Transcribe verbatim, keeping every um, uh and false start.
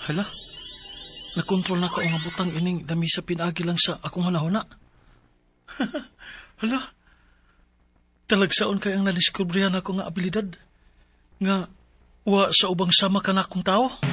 Hala, nakontrol na ka nga butang ining dami sa pinagi lang sa akong hunahuna. Hala, talagsaon kay ang nadiskubrihan ako nga abilidad nga wa sa ubang sama ka na akong tao.